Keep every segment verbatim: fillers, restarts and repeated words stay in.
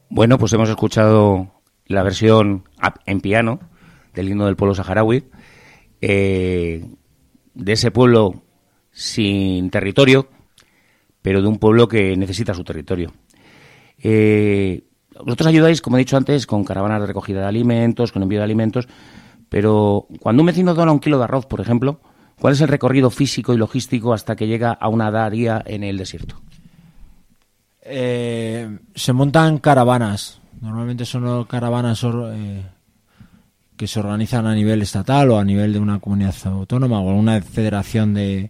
Bueno, pues hemos escuchado la versión en piano del himno del pueblo saharaui, eh, de ese pueblo sin territorio, pero de un pueblo que necesita su territorio. Eh, vosotros ayudáis, como he dicho antes, con caravanas de recogida de alimentos, con envío de alimentos, pero cuando un vecino dona un kilo de arroz, por ejemplo, ¿cuál es el recorrido físico y logístico hasta que llega a una daría en el desierto? Eh, se montan caravanas. Normalmente son caravanas eh, que se organizan a nivel estatal o a nivel de una comunidad autónoma o alguna federación de,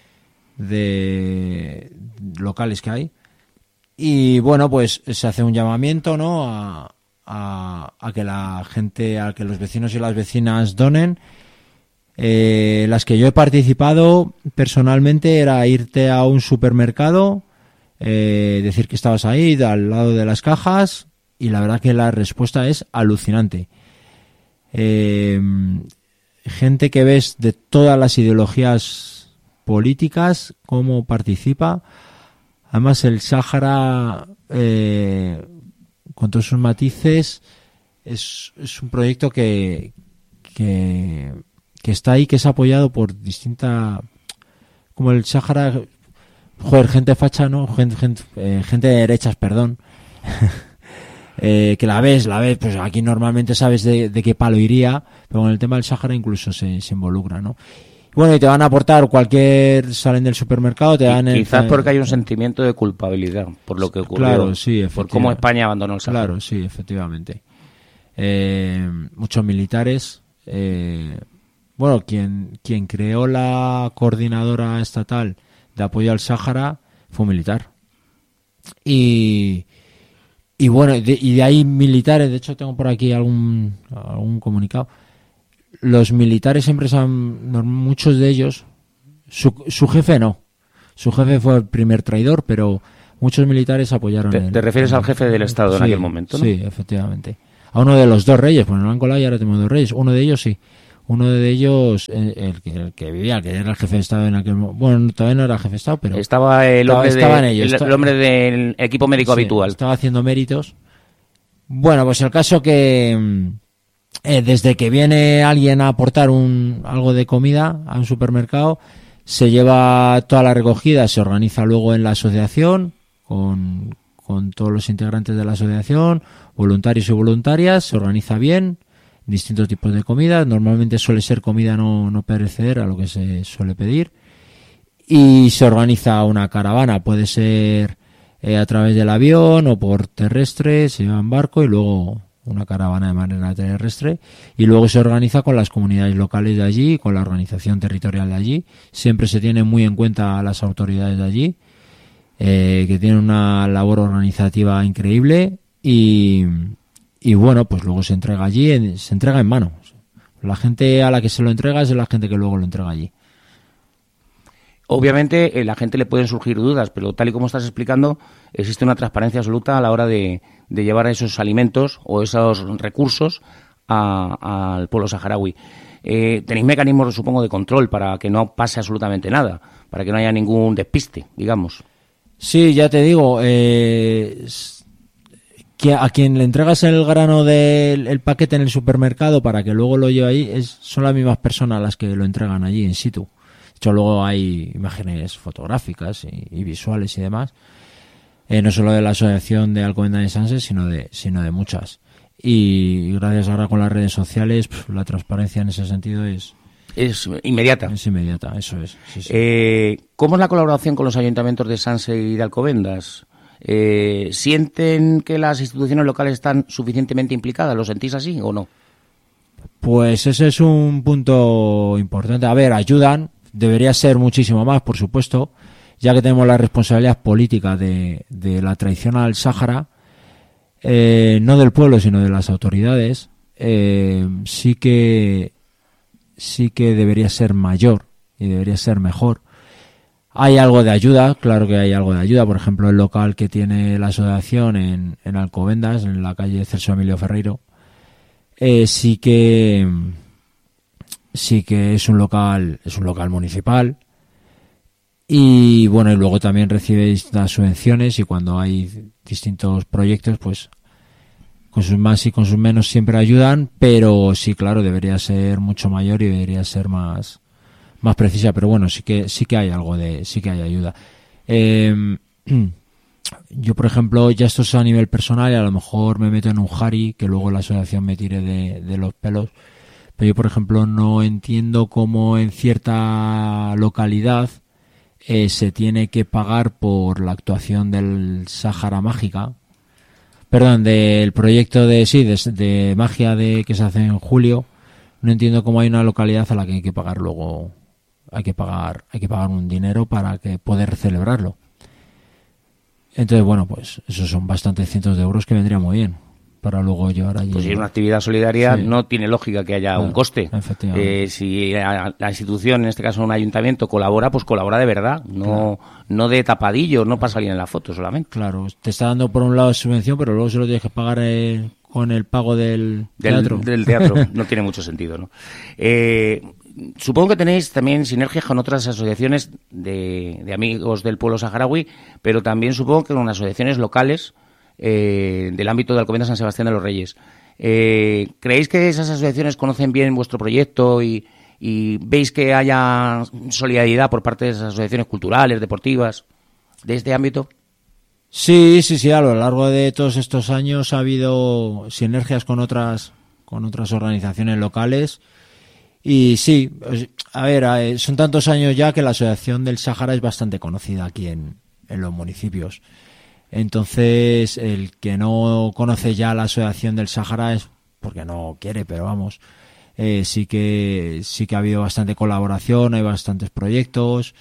de locales que hay. Y bueno, pues se hace un llamamiento, ¿no? A, a, a que la gente, a que los vecinos y las vecinas donen. Eh, las que yo he participado personalmente era irte a un supermercado, eh, decir que estabas ahí al lado de las cajas, y la verdad que la respuesta es alucinante. Eh, gente que ves de todas las ideologías políticas, cómo participa. Además el Sáhara, eh, con todos sus matices, es, es un proyecto que, que que está ahí, que es apoyado por distinta, como el Sáhara, joder, gente facha, ¿no? Gente, gente, eh, gente de derechas, perdón, eh, que la ves, la ves, pues aquí normalmente sabes de, de qué palo iría, pero con el tema del Sáhara incluso se, se involucra, ¿no? Bueno, y te van a aportar cualquier, salen del supermercado, te dan... Y quizás el, porque hay un sentimiento de culpabilidad por lo que ocurrió. Claro, sí, por cómo España abandonó el Sáhara. Claro, sí, efectivamente. Eh, muchos militares... Eh, Bueno, quien, quien creó la coordinadora estatal de apoyo al Sáhara fue un militar. Y, y bueno, de, y de ahí militares, de hecho tengo por aquí algún, algún comunicado. Los militares siempre son, muchos de ellos, su, su jefe no. Su jefe fue el primer traidor, pero muchos militares apoyaron. ¿Te, el, te refieres el, al jefe del Estado sí, en aquel momento, no? Sí, efectivamente. A uno de los dos reyes, pues no lo han colado y ahora tenemos dos reyes. Uno de ellos sí. Uno de ellos, el, el, que, el que vivía, el que era el jefe de Estado en aquel momento. Bueno, todavía no era jefe de Estado, pero... Estaba el hombre, estaba, de, ellos, el, el hombre del equipo médico sí, habitual. Estaba haciendo méritos. Bueno, pues el caso que eh, desde que viene alguien a aportar un algo de comida a un supermercado, se lleva toda la recogida, se organiza luego en la asociación, con, con todos los integrantes de la asociación, voluntarios y voluntarias, se organiza bien, distintos tipos de comida, normalmente suele ser comida no, no perecedera, lo que se suele pedir, y se organiza una caravana, puede ser eh, a través del avión o por terrestre, se lleva en barco y luego una caravana de manera terrestre, y luego se organiza con las comunidades locales de allí, con la organización territorial de allí, siempre se tiene muy en cuenta a las autoridades de allí, eh, que tienen una labor organizativa increíble, y Y bueno, pues luego se entrega allí, se entrega en mano. La gente a la que se lo entrega es la gente que luego lo entrega allí. Obviamente, eh, la gente le pueden surgir dudas, pero tal y como estás explicando, existe una transparencia absoluta a la hora de, de llevar esos alimentos o esos recursos a, al pueblo saharaui. Eh, tenéis mecanismos, supongo, de control para que no pase absolutamente nada, para que no haya ningún despiste, digamos. Sí, ya te digo, eh... que a quien le entregas el grano del el paquete en el supermercado para que luego lo lleve ahí es, son las mismas personas las que lo entregan allí in situ. De hecho, luego hay imágenes fotográficas y, y visuales y demás, eh, no solo de la asociación de Alcobendas de Sanse, sino de, sino de muchas. Y gracias ahora con las redes sociales, pf, la transparencia en ese sentido es... Es inmediata. Es inmediata, eso es. Sí, sí. Eh, ¿Cómo es la colaboración con los ayuntamientos de Sanse y de Alcobendas? Eh, ¿Sienten que las instituciones locales están suficientemente implicadas? ¿Lo sentís así o no? Pues ese es un punto importante. A ver, ayudan, debería ser muchísimo más, por supuesto, ya que tenemos la responsabilidad política de, de la traición al Sáhara, eh, no del pueblo, sino de las autoridades. Eh, sí que sí que debería ser mayor y debería ser mejor. Hay algo de ayuda, claro que hay algo de ayuda. Por ejemplo, el local que tiene la asociación en, en Alcobendas, en la calle Celso Emilio Ferreiro, eh, sí que sí que es un local, es un local municipal. Y bueno, y luego también recibe distintas subvenciones, y cuando hay distintos proyectos, pues con sus más y con sus menos siempre ayudan, pero sí, claro, debería ser mucho mayor y debería ser más más precisa, pero bueno, sí que sí que hay algo de sí que hay ayuda. Eh, yo, por ejemplo, ya esto es a nivel personal y a lo mejor me meto en un jari que luego la asociación me tire de, de los pelos, pero yo, por ejemplo, no entiendo cómo en cierta localidad eh, se tiene que pagar por la actuación del Sáhara Mágica, perdón, del proyecto de sí, de, de magia de que se hace en julio. No entiendo cómo hay una localidad a la que hay que pagar luego, hay que pagar, hay que pagar un dinero para que poder celebrarlo. Entonces, bueno, pues esos son bastantes cientos de euros que vendría muy bien para luego llevar allí. Pues si es una actividad solidaria, sí. no tiene lógica que haya claro, un coste. Eh, si la, la institución, en este caso un ayuntamiento, colabora, pues colabora de verdad, no, claro. no de tapadillo, no para salir en la foto solamente. Claro, te está dando por un lado subvención, pero luego se lo tienes que pagar eh, con el pago del, del teatro. Del teatro, no tiene mucho sentido, ¿no? Eh, supongo que tenéis también sinergias con otras asociaciones de, de amigos del pueblo saharaui, pero también supongo que con asociaciones locales eh, del ámbito de Alcobendas San Sebastián de los Reyes. Eh, ¿Creéis que esas asociaciones conocen bien vuestro proyecto y, y veis que haya solidaridad por parte de esas asociaciones culturales, deportivas, de este ámbito? Sí, sí, sí, a lo largo de todos estos años ha habido sinergias con otras, con otras organizaciones locales. Y sí, a ver, son tantos años ya que la Asociación del Sáhara es bastante conocida aquí en, en los municipios. Entonces, el que no conoce ya la Asociación del Sáhara es porque no quiere, pero vamos, eh, sí que sí que ha habido bastante colaboración, hay bastantes proyectos.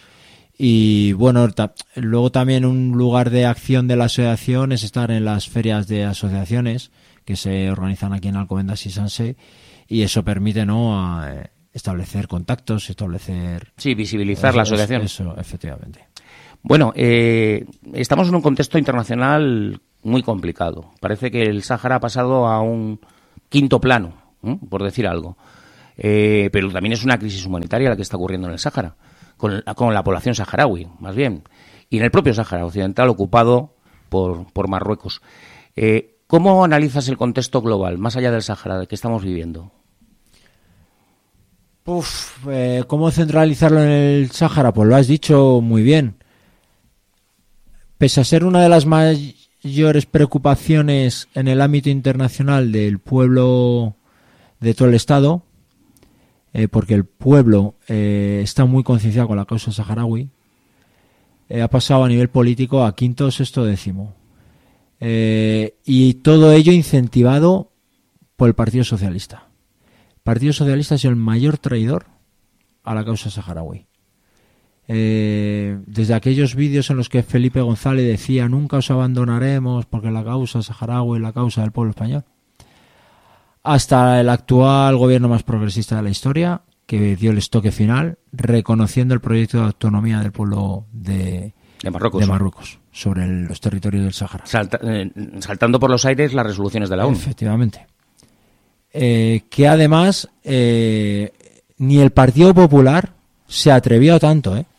Y bueno, ta- luego también un lugar de acción de la asociación es estar en las ferias de asociaciones que se organizan aquí en Alcobendas y Sanse, y eso permite, ¿no?, a, eh, establecer contactos, establecer... Sí, visibilizar eso, la asociación. Eso, efectivamente. Bueno, eh, estamos en un contexto internacional muy complicado. Parece que el Sáhara ha pasado a un quinto plano, ¿eh? por decir algo. Eh, pero también es una crisis humanitaria la que está ocurriendo en el Sáhara, con, con la población saharaui, más bien, y en el propio Sáhara Occidental ocupado por, por Marruecos. Eh, ¿Cómo analizas el contexto global, más allá del Sáhara, que estamos viviendo? Uf, eh, ¿cómo centralizarlo en el Sáhara? Pues lo has dicho muy bien. Pese a ser una de las mayores preocupaciones en el ámbito internacional del pueblo de todo el Estado, eh, porque el pueblo eh, está muy concienciado con la causa saharaui, eh, ha pasado a nivel político a quinto, sexto, décimo. Eh, y todo ello incentivado por el Partido Socialista. El Partido Socialista ha sido el mayor traidor a la causa saharaui. Eh, desde aquellos vídeos en los que Felipe González decía nunca os abandonaremos porque la causa saharaui es la causa del pueblo español, hasta el actual gobierno más progresista de la historia, que dio el estoque final reconociendo el proyecto de autonomía del pueblo de, de, Marruecos. de Marruecos sobre el, los territorios del Sáhara. Salta, eh, saltando por los aires las resoluciones de la ONU. Efectivamente. Eh, que además eh, ni el Partido Popular se atrevió a tanto, ¿eh?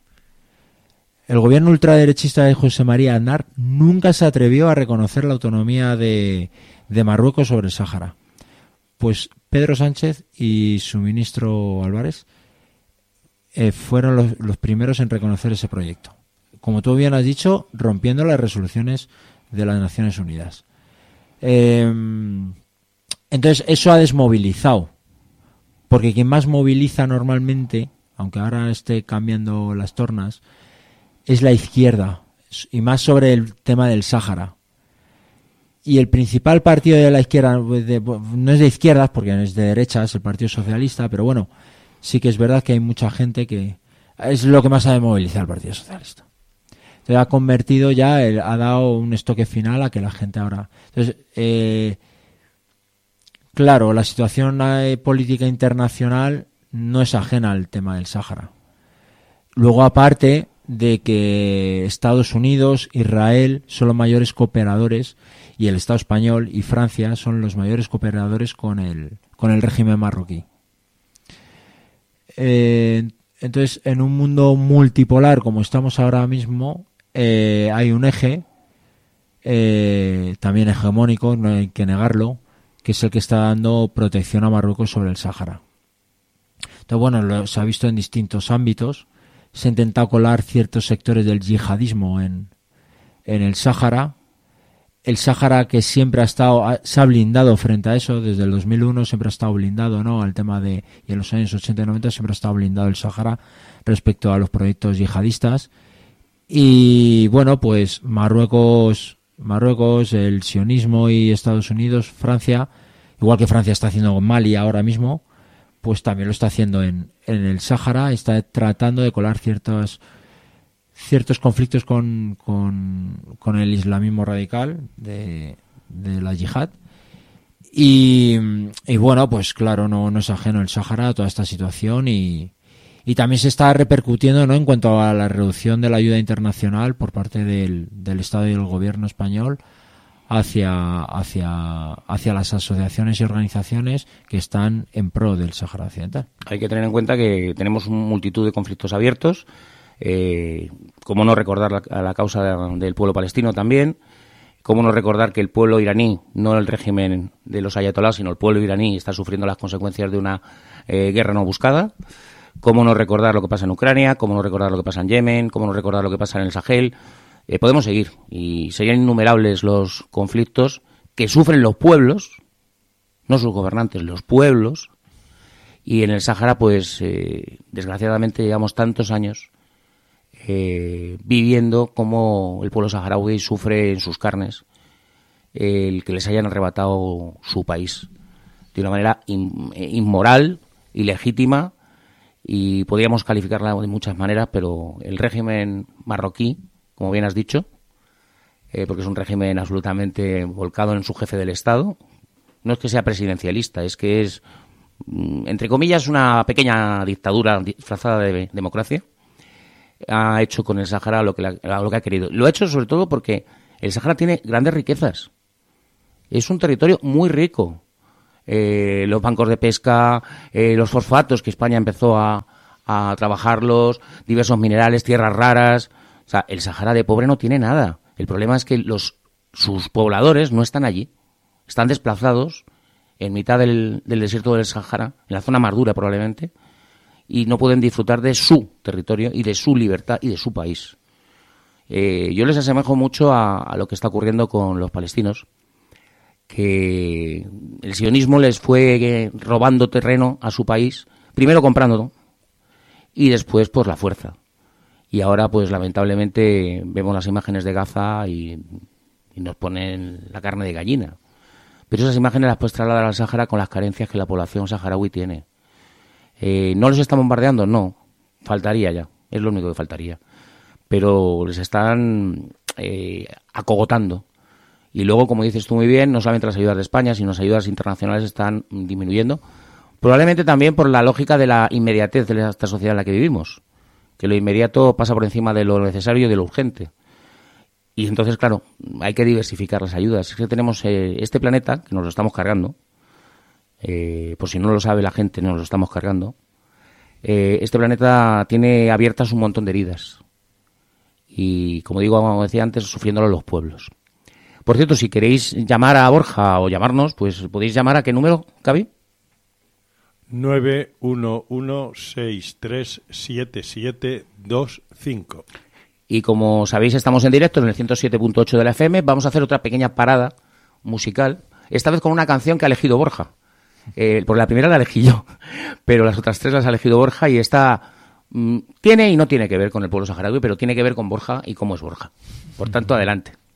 El gobierno ultraderechista de José María Aznar nunca se atrevió a reconocer la autonomía de, de Marruecos sobre el Sáhara. Pues Pedro Sánchez y su ministro Álvarez eh, fueron los, los primeros en reconocer ese proyecto. Como tú bien has dicho, rompiendo las resoluciones de las Naciones Unidas. Eh, entonces, eso ha desmovilizado. Porque quien más moviliza normalmente, aunque ahora esté cambiando las tornas, es la izquierda, y más sobre el tema del Sáhara. Y el principal partido de la izquierda, de, no es de izquierdas, porque no es de derechas, el Partido Socialista, pero bueno, sí que es verdad que hay mucha gente que es lo que más ha de movilizar el Partido Socialista. Entonces ha convertido ya, el, ha dado un estoque final a que la gente ahora... Entonces, eh, claro, la situación eh, política internacional no es ajena al tema del Sáhara. Luego, aparte de que Estados Unidos, Israel son los mayores cooperadores, y el Estado español y Francia son los mayores cooperadores con el con el régimen marroquí. Eh, entonces, en un mundo multipolar como estamos ahora mismo, eh, hay un eje, eh, también hegemónico, no hay que negarlo, que es el que está dando protección a Marruecos sobre el Sáhara. Entonces, bueno, lo, se ha visto en distintos ámbitos. Se ha intentado colar ciertos sectores del yihadismo en, en el Sáhara. El Sáhara, que siempre ha estado, se ha blindado frente a eso, desde el dos mil uno siempre ha estado blindado, ¿no? Al tema de, y en los años ochenta y noventa siempre ha estado blindado el Sáhara respecto a los proyectos yihadistas. Y bueno, pues Marruecos, Marruecos, el sionismo y Estados Unidos, Francia, igual que Francia está haciendo con Mali ahora mismo, pues también lo está haciendo en, en el Sáhara, está tratando de colar ciertos ciertos conflictos con, con, con el islamismo radical de, de la yihad. Y, y bueno, pues claro, no, no es ajeno el Sáhara a toda esta situación y, y también se está repercutiendo, ¿no?, en cuanto a la reducción de la ayuda internacional por parte del, del Estado y del gobierno español hacia, hacia, hacia las asociaciones y organizaciones que están en pro del Sáhara Occidental. Hay que tener en cuenta que tenemos multitud de conflictos abiertos. Eh, cómo no recordar la, a la causa de, del pueblo palestino también, cómo no recordar que el pueblo iraní, no el régimen de los ayatolás, sino el pueblo iraní está sufriendo las consecuencias de una eh, guerra no buscada, cómo no recordar lo que pasa en Ucrania, cómo no recordar lo que pasa en Yemen, cómo no recordar lo que pasa en el Sahel. Eh, podemos seguir y serían innumerables los conflictos que sufren los pueblos, no sus gobernantes, los pueblos, y en el Sáhara pues eh, desgraciadamente llevamos tantos años Eh, viviendo como el pueblo saharaui sufre en sus carnes el que les hayan arrebatado su país de una manera in, inmoral, ilegítima, y podríamos calificarla de muchas maneras, pero el régimen marroquí, como bien has dicho, eh, porque es un régimen absolutamente volcado en su jefe del Estado, no es que sea presidencialista, es que es, entre comillas, una pequeña dictadura disfrazada de democracia. Ha hecho con el Sáhara lo que, la, lo que ha querido. Lo ha hecho sobre todo porque el Sáhara tiene grandes riquezas. Es un territorio muy rico. Eh, los bancos de pesca, eh, los fosfatos que España empezó a, a trabajarlos, diversos minerales, tierras raras. O sea, el Sáhara de pobre no tiene nada. El problema es que los sus pobladores no están allí. Están desplazados en mitad del, del desierto del Sáhara, en la zona más dura probablemente, y no pueden disfrutar de su territorio y de su libertad y de su país. Eh, yo les asemejo mucho a, a lo que está ocurriendo con los palestinos, que el sionismo les fue eh, robando terreno a su país, primero comprándolo y después por la fuerza. Y ahora, pues lamentablemente, vemos las imágenes de Gaza y, y nos ponen la carne de gallina. Pero esas imágenes las puedes trasladar al Sáhara con las carencias que la población saharaui tiene. Eh, ¿No los están bombardeando? No, faltaría ya, es lo único que faltaría. Pero les están eh, acogotando. Y luego, como dices tú muy bien, no solamente las ayudas de España, sino las ayudas internacionales están disminuyendo. Probablemente también por la lógica de la inmediatez de esta sociedad en la que vivimos. Que lo inmediato pasa por encima de lo necesario y de lo urgente. Y entonces, claro, hay que diversificar las ayudas. Es que tenemos eh, este planeta, que nos lo estamos cargando. Eh, por si no lo sabe la gente, nos lo estamos cargando. Eh, este planeta tiene abiertas un montón de heridas. Y, como digo, como decía antes, sufriéndolo los pueblos. Por cierto, si queréis llamar a Borja o llamarnos, pues podéis llamar a ¿qué número, Cavi? nueve uno uno seis tres siete siete dos cinco. Y como sabéis, estamos en directo en el ciento siete punto ocho de la F M. Vamos a hacer otra pequeña parada musical, esta vez con una canción que ha elegido Borja. Eh, porque la primera la elegí yo, pero las otras tres las ha elegido Borja, y esta mmm, tiene y no tiene que ver con el pueblo saharaui, pero tiene que ver con Borja y cómo es Borja. Por tanto, adelante.